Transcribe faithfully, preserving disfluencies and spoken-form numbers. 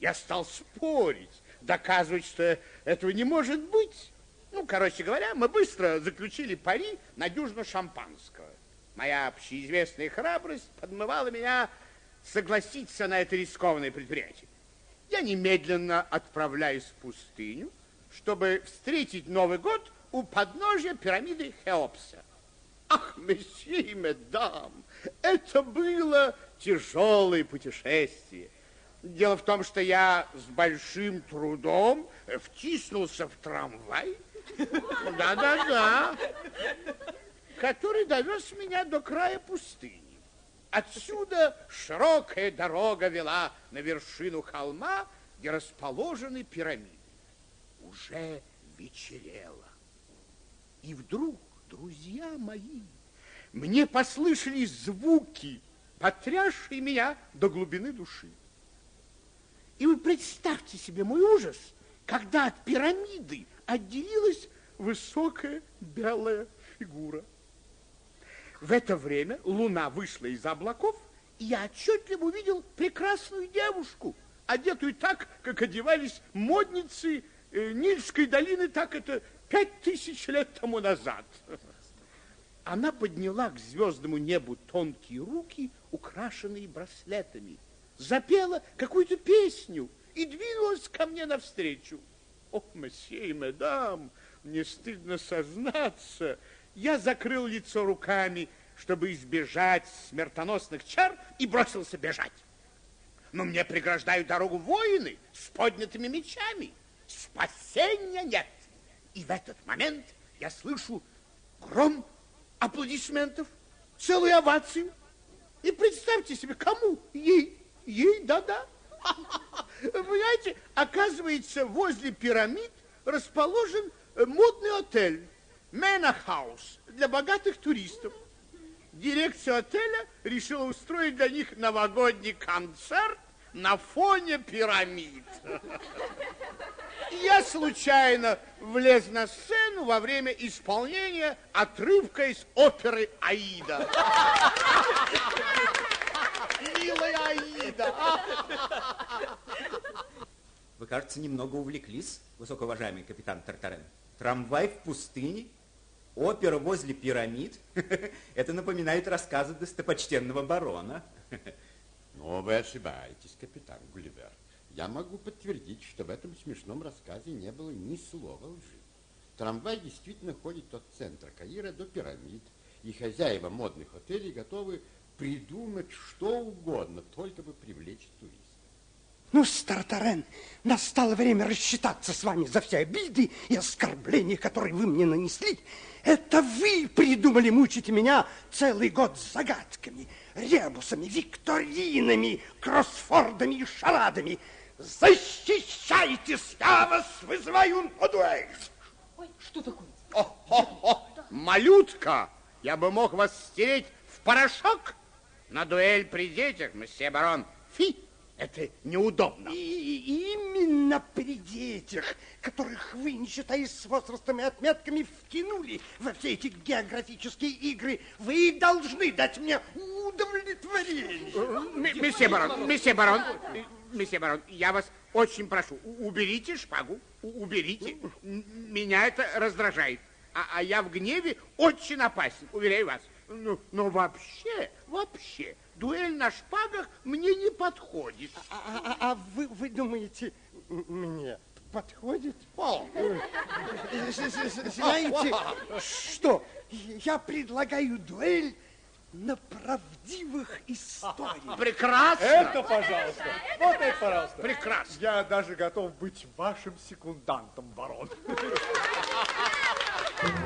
Я стал спорить, доказывать, что этого не может быть. Ну, короче говоря, мы быстро заключили пари на дюжину шампанского. Моя общеизвестная храбрость подмывала меня согласиться на это рискованное предприятие. Я немедленно отправляюсь в пустыню, чтобы встретить Новый год у подножия пирамиды Хеопса. Ах, месье и мадам, это было тяжелое путешествие. Дело в том, что я с большим трудом втиснулся в трамвай, да-да-да, который довез меня до края пустыни. Отсюда широкая дорога вела на вершину холма, где расположены пирамиды. Уже вечерело. И вдруг, друзья мои, мне послышались звуки, потрясшие меня до глубины души. И вы представьте себе мой ужас, когда от пирамиды отделилась высокая белая фигура. В это время луна вышла из облаков, и я отчетливо увидел прекрасную девушку, одетую так, как одевались модницы э, Нильской долины, так это пять тысяч лет тому назад. Она подняла к звездному небу тонкие руки, украшенные браслетами, запела какую-то песню и двинулась ко мне навстречу. О, месье и мадам, мне стыдно сознаться, я закрыл лицо руками, чтобы избежать смертоносных чар, и бросился бежать. Но мне преграждают дорогу воины с поднятыми мечами. Спасения нет. И в этот момент я слышу гром аплодисментов, целую овацию. И представьте себе, кому? Ей. Ей, да-да. Понимаете, оказывается, возле пирамид расположен модный отель Мэна Хаус для богатых туристов. Дирекция отеля решила устроить для них новогодний концерт на фоне пирамид. Я случайно влез на сцену во время исполнения отрывка из оперы «Аида». Милая Аида. Вы, кажется, немного увлеклись, высокоуважаемый капитан Тартарен. Трамвай в пустыне, опера возле пирамид. Это напоминает рассказы достопочтенного барона. Но вы ошибаетесь, капитан Гулливер. Я могу подтвердить, что в этом смешном рассказе не было ни слова лжи. Трамвай действительно ходит от центра Каира до пирамид, и хозяева модных отелей готовы придумать что угодно, только бы привлечь туристов. Ну, Тартарен, настало время рассчитаться с вами за все обиды и оскорбления, которые вы мне нанесли. Это вы придумали мучить меня целый год с загадками, ребусами, викторинами, кроссфордами и шарадами. Защищайтесь, я вас вызываю на дуэль. Ой, что такое? О-хо-хо, малютка, я бы мог вас стереть в порошок. На дуэль при детях, месье барон. Фи, это неудобно. И именно при детях, которых вы, не считаясь с возрастом и отметками, втянули во все эти географические игры, вы должны дать мне удовлетворение. Месье барон, месье барон, месье барон, я вас очень прошу, уберите шпагу, уберите. Меня это раздражает. А, а я в гневе очень опасен, уверяю вас. Но, но вообще, вообще, дуэль на шпагах мне не подходит. А, а, а вы, вы думаете, мне подходит? О. Знаете, что? Я предлагаю дуэль на правдивых историях. Прекрасно. Это, пожалуйста. Вот это, пожалуйста. Прекрасно. Я даже готов быть вашим секундантом, барон.